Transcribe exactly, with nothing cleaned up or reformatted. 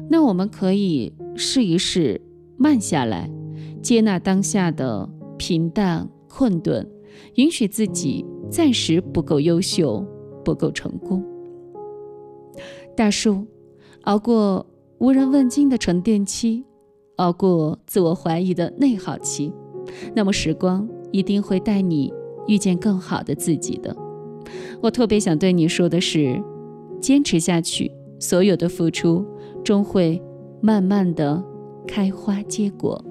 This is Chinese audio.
那我们可以试一试慢下来，接纳当下的平淡困顿，允许自己暂时不够优秀，不够成功。大树熬过无人问津的沉淀期，熬过自我怀疑的内耗期，那么时光一定会带你遇见更好的自己的。我特别想对你说的是，坚持下去，所有的付出终会慢慢的开花结果。